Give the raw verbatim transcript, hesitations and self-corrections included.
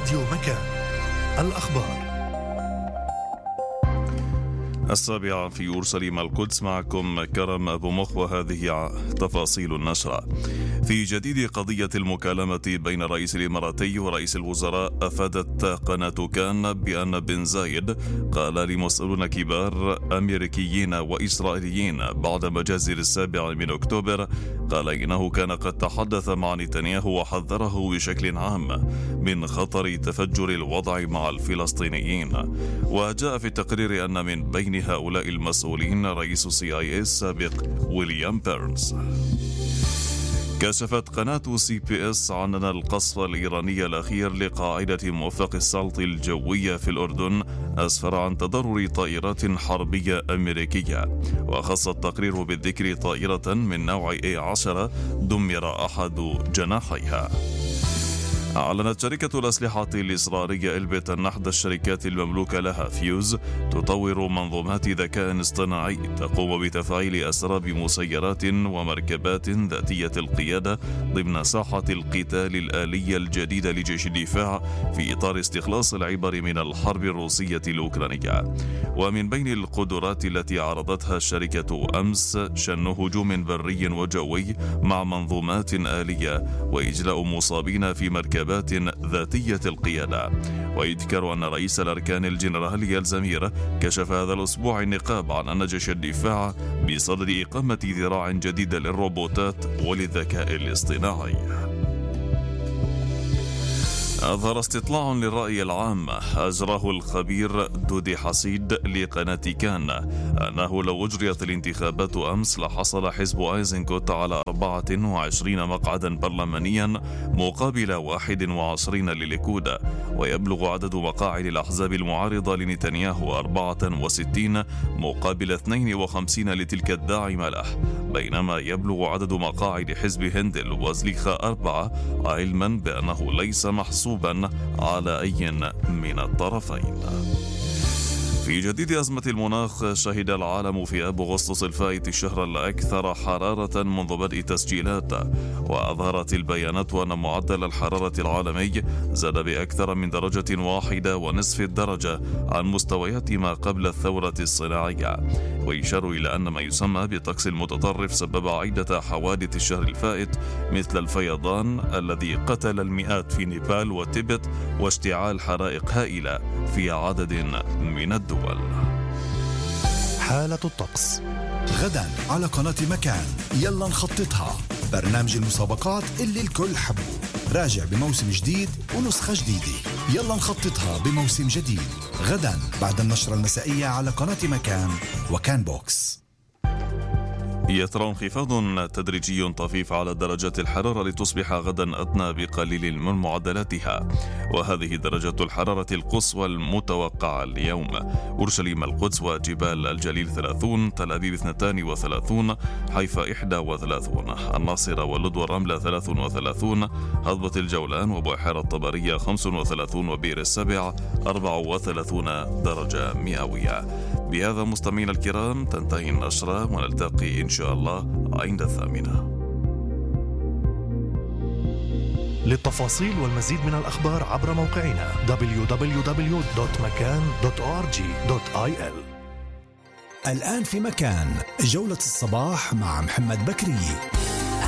راديو مكان. الأخبار السابعة في أورشليم القدس، معكم كرم أبو مخ، وهذه تفاصيل النشرة. في جديد قضية المكالمة بين رئيس الإماراتي ورئيس الوزراء، أفادت قناة كان بأن بن زايد قال لمسؤولون كبار أمريكيين وإسرائيليين بعد مجازر السابع من أكتوبر، قال إنه كان قد تحدث مع نتنياهو وحذره بشكل عام من خطر تفجر الوضع مع الفلسطينيين. وجاء في التقرير أن من بين هؤلاء المسؤولين رئيس السي آي إيه السابق ويليام بيرنز. كشفت قناة سي بي اس عن أن القصف الإيراني الأخير لقاعدة موفق السلط الجوية في الأردن أسفر عن تضرر طائرات حربية أمريكية، وخص التقرير بالذكر طائرة من نوع إيه عشرة دمر أحد جناحيها. أعلنت شركة الأسلحة الإصرارية إلبت أن أحدى الشركات المملوكة لها فيوز تطور منظومات ذكاء اصطناعي تقوم بتفعيل أسراب مسيرات ومركبات ذاتية القيادة ضمن ساحة القتال الآلية الجديدة لجيش الدفاع في إطار استخلاص العبر من الحرب الروسية الأوكرانية. ومن بين القدرات التي عرضتها الشركة أمس شن هجوم بري وجوي مع منظومات آلية وإجلاء مصابين في مركبات ذاتية القيادة. ويذكر أن رئيس الأركان الجنرالي الزمير كشف هذا الأسبوع النقاب عن أن جيش الدفاع بصدد إقامة ذراع جديدة للروبوتات وللذكاء الاصطناعي. أظهر استطلاع للرأي العام أجراه الخبير دودي حسيد لقناة كان أنه لو أجريت الانتخابات أمس لحصل حزب أيزنكوت على أربعة وعشرين مقعدا برلمانيا مقابل واحد وعشرين لليكود، ويبلغ عدد مقاعد الأحزاب المعارضة لنتنياهو أربعة وستين مقابل اثنين وخمسين لتلك الداعمة له، بينما يبلغ عدد مقاعد حزب هندل وزليخة أربعة، علما بأنه ليس محسوبا على أي من الطرفين. في جديد أزمة المناخ، شهد العالم في أب أغسطس الفائت الشهر الأكثر حرارة منذ بدء التسجيلات، وأظهرت البيانات أن معدل الحرارة العالمي زاد بأكثر من درجة واحدة ونصف الدرجة عن مستويات ما قبل الثورة الصناعية، ويشار إلى أن ما يسمى بالطقس المتطرف سبب عدة حوادث الشهر الفائت مثل الفيضان الذي قتل المئات في نيبال وتبت واشتعال حرائق هائلة في عدد من الدول. حالة الطقس غدا على قناة مكان. يلا نخططها، برنامج المسابقات اللي الكل حبه، راجع بموسم جديد ونسخة جديدة. يلا نخططها بموسم جديد غدا بعد النشرة المسائية على قناة مكان وكان بوكس. يطرأ انخفاض تدريجي طفيف على درجات الحرارة لتصبح غدا أدنى بقليل من معدلاتها، وهذه درجة الحرارة القصوى المتوقعة اليوم: أورشليم القدس وجبال الجليل ثلاثون، تل أبيب اثنتان وثلاثون، حيفا إحدى وثلاثون، الناصرة واللد والرملة ثلاث وثلاثون، هضبة الجولان وبحيرة طبرية خمس وثلاثون، وبئر السبع أربع وثلاثون درجة مئوية. بهذا مستمعينا الكرام تنتهي النشرة، ونلتقي إن شاء الله عند الثامنة. للتفاصيل والمزيد من الأخبار عبر موقعنا دبليو دبليو دبليو دوت مكان دوت أو آر جي دوت آي إل. الآن في مكان جولة الصباح مع محمد بكري.